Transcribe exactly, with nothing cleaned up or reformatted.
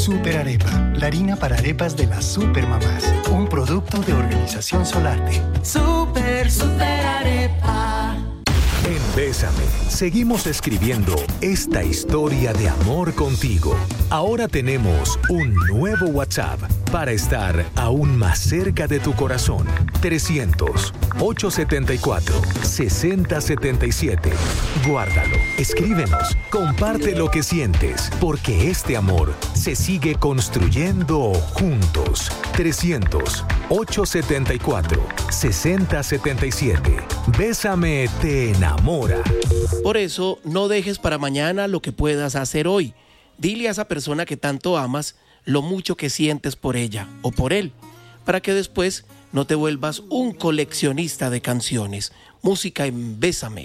Super Arepa, la harina para arepas de las supermamás. Un producto de Organización Solarte. Super, super arepa. En Bésame, seguimos escribiendo esta historia de amor contigo. Ahora tenemos un nuevo WhatsApp para estar aún más cerca de tu corazón. trescientos, ochocientos setenta y cuatro, sesenta setenta y siete. Guárdalo, escríbenos, comparte lo que sientes, porque este amor se sigue construyendo juntos. trescientos, ochocientos setenta y cuatro, sesenta setenta y siete. Bésame te enamora. Por eso, no dejes para mañana lo que puedas hacer hoy. Dile a esa persona que tanto amas lo mucho que sientes por ella o por él, para que después no te vuelvas un coleccionista de canciones. Música en Bésame.